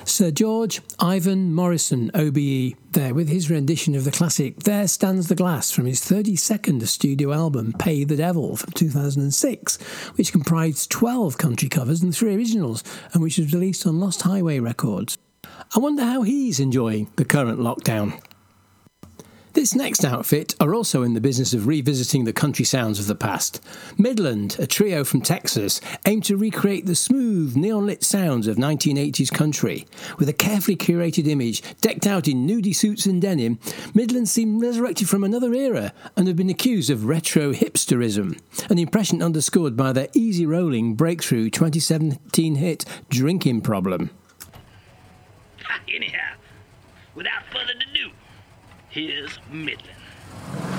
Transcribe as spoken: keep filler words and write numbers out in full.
Sir George Ivan Morrison, O B E, there with his rendition of the classic There Stands the Glass from his thirty-second studio album Pay the Devil from two thousand six, which comprised twelve country covers and three originals, and which was released on Lost Highway Records. I wonder how he's enjoying the current lockdown. This next outfit are also in the business of revisiting the country sounds of the past. Midland, a trio from Texas, aim to recreate the smooth, neon-lit sounds of nineteen eighties country. With a carefully curated image, decked out in nudie suits and denim, Midland seem resurrected from another era and have been accused of retro hipsterism, an impression underscored by their easy-rolling breakthrough twenty seventeen hit Drinking Problem. Anyhow, without further ado, here's Midland.